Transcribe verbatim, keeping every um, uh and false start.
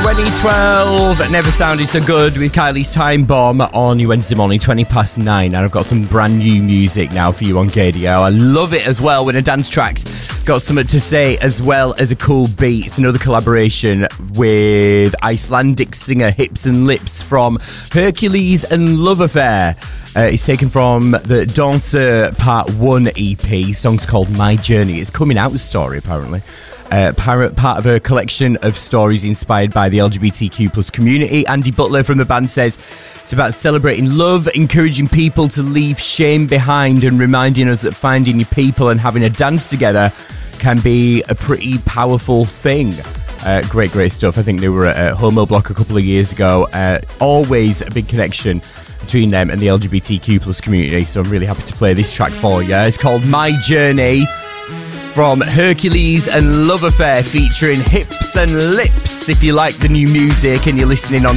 twenty twelve never sounded so good with Kylie's Time Bomb on your Wednesday morning, twenty past nine. And I've got some brand new music now for you on K D O. I love it as well when a dance track's got something to say as well as a cool beat. It's another collaboration with Icelandic singer Hips and Lips from Hercules and Love Affair. Uh, it's taken from the Dancer Part one E P. Song's called My Journey. It's coming out with story, apparently. Uh, part, part of a collection of stories inspired by the L G B T Q plus community. Andy Butler from the band says it's about celebrating love, encouraging people to leave shame behind, and reminding us that finding your people and having a dance together can be a pretty powerful thing. Uh, great, great stuff. I think they were at Homo Block a couple of years ago. Uh, always a big connection between them and the L G B T Q plus community. So I'm really happy to play this track for you. It's called My Journey from Hercules and Love Affair featuring Hips and Lips. If you like the new music and you're listening on